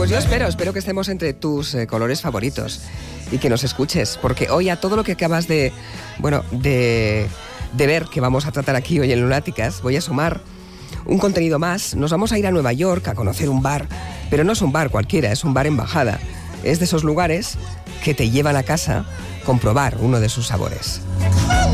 Pues yo espero que estemos entre tus colores favoritos y que nos escuches, porque hoy a todo lo que acabas de ver que vamos a tratar aquí hoy en Lunáticas, voy a sumar un contenido más. Nos vamos a ir a Nueva York a conocer un bar, pero no es un bar cualquiera, es un bar embajada. Es de esos lugares que te llevan a casa comprobar uno de sus sabores.